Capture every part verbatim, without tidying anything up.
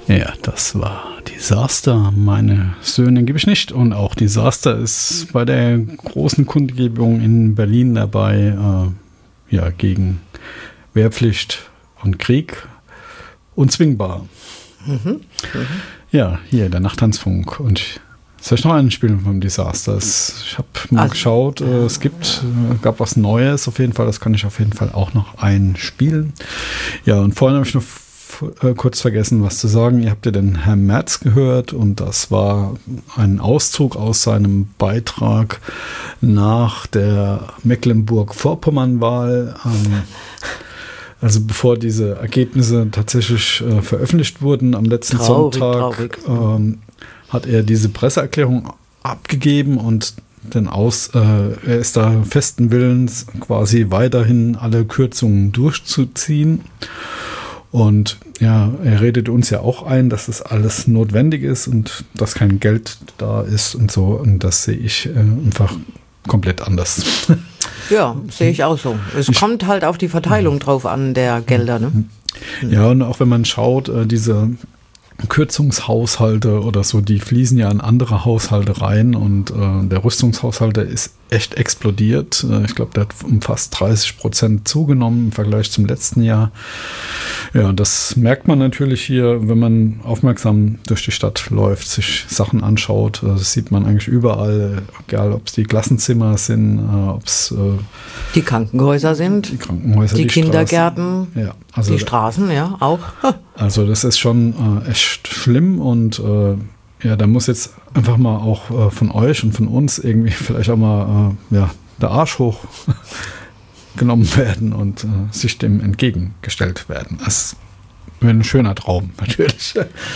Ja, das war Disaster. Meine Söhne gebe ich nicht. Und auch Disaster ist bei der großen Kundgebung in Berlin dabei, äh, ja, gegen Wehrpflicht und Krieg unzwingbar. Mhm. Mhm. Ja, hier der Nachttanzfunk. Und soll ich noch einen spielen vom Disaster? Ich habe mal also, geschaut, äh, es gibt, äh, gab was Neues auf jeden Fall. Das kann ich auf jeden Fall auch noch einspielen. Ja, und vorhin habe ich noch Äh, kurz vergessen, was zu sagen. Ihr habt ja den Herrn Merz gehört und das war ein Auszug aus seinem Beitrag nach der Mecklenburg-Vorpommern-Wahl. Ähm, also bevor diese Ergebnisse tatsächlich äh, veröffentlicht wurden am letzten traurig, Sonntag, traurig. Ähm, hat er diese Presseerklärung abgegeben und den Aus, äh, er ist da festen Willens, quasi weiterhin alle Kürzungen durchzuziehen. Und ja, er redet uns ja auch ein, dass das alles notwendig ist und dass kein Geld da ist und so. Und das sehe ich äh, einfach komplett anders. Ja, sehe ich auch so. Es ich, kommt halt auf die Verteilung drauf an, der Gelder. Ne? Ja, und auch wenn man schaut, äh, diese Kürzungshaushalte oder so, die fließen ja in andere Haushalte rein und äh, der Rüstungshaushalt, der ist echt explodiert. Äh, ich glaube, der hat um fast dreißig Prozent zugenommen im Vergleich zum letzten Jahr. Ja, das merkt man natürlich hier, wenn man aufmerksam durch die Stadt läuft, sich Sachen anschaut. Das sieht man eigentlich überall, egal ob es die Klassenzimmer sind, äh, ob es äh, die Krankenhäuser sind, die, Krankenhäuser, die, die Kindergärten, ja, also die Straßen, ja, auch. Also das ist schon äh, echt schlimm und äh, ja, da muss jetzt einfach mal auch äh, von euch und von uns irgendwie vielleicht auch mal äh, ja, der Arsch hoch genommen werden und äh, sich dem entgegengestellt werden. Das wäre ein schöner Traum, natürlich.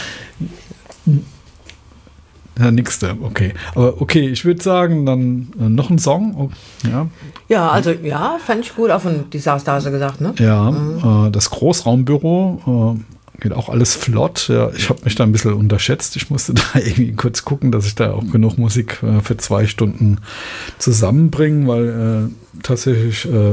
Ja, nix da, okay. Aber okay, ich würde sagen, dann äh, noch ein Song. Oh, ja. ja, also ja, fand ich gut, auch von Disaster hast du gesagt, ne? Ja, mhm. äh, das Großraumbüro, äh, geht auch alles flott. Ja, ich habe mich da ein bisschen unterschätzt. Ich musste da irgendwie kurz gucken, dass ich da auch genug Musik äh, für zwei Stunden zusammenbringe, weil äh, tatsächlich äh,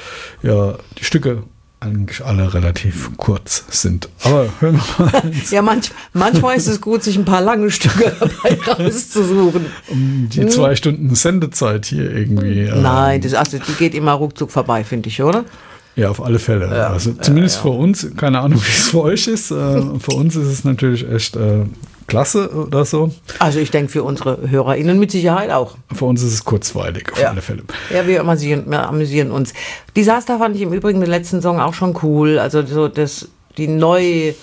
ja, die Stücke eigentlich alle relativ kurz sind. Aber hören wir mal. Ja, manch, manchmal ist es gut, sich ein paar lange Stücke dabei rauszusuchen. Um die hm. zwei Stunden Sendezeit hier irgendwie. Nein, das, also die geht immer ruckzuck vorbei, finde ich, oder? Ja, auf alle Fälle. Ja, also zumindest ja, ja. für uns, keine Ahnung, wie es für euch ist. Äh, für uns ist es natürlich echt äh, klasse oder so. Also ich denke für unsere HörerInnen mit Sicherheit auch. Für uns ist es kurzweilig, auf ja. alle Fälle. Ja, wir amüsieren, wir amüsieren uns. Disaster fand ich im Übrigen den letzten Song auch schon cool. Also so das, die neue,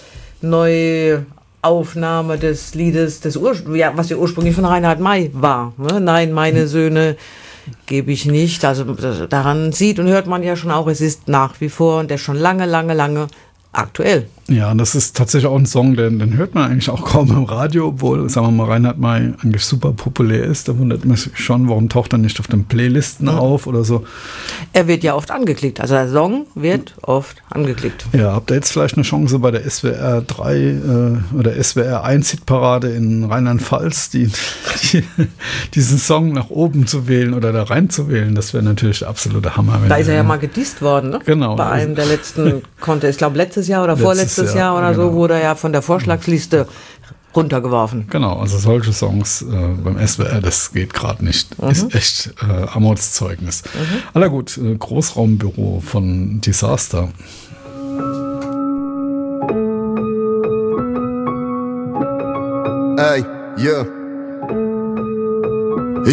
neue Aufnahme des Liedes, des Ur- ja, was ja ursprünglich von Reinhard May war. Ne? Nein, meine hm. Söhne gebe ich nicht. Also daran sieht und hört man ja schon auch, es ist nach wie vor und der ist schon lange, lange, lange aktuell. Ja, das ist tatsächlich auch ein Song, den, den hört man eigentlich auch kaum im Radio, obwohl, sagen wir mal, Reinhard May eigentlich super populär ist. Da wundert man sich schon, warum taucht er nicht auf den Playlisten mhm. auf oder so. Er wird ja oft angeklickt, also der Song wird oft angeklickt. Ja, habt ihr jetzt vielleicht eine Chance bei der S W R drei äh, oder S W R eins Hitparade in Rheinland-Pfalz, die, die, diesen Song nach oben zu wählen oder da reinzuwählen? Das wäre natürlich der absolute Hammer. Da ist er ja mal gedisst worden, ne? Genau. Bei einem der letzten Contests, ich glaube letztes Jahr oder letztes vorletztes Jahr, Jahr oder genau. so, wurde er ja von der Vorschlagsliste runtergeworfen. Genau, also solche Songs äh, beim S W R, das geht gerade nicht. Mhm. Ist echt äh, Armutszeugnis. Mhm. Aber gut, äh, Großraumbüro von Disaster. Ey, yeah.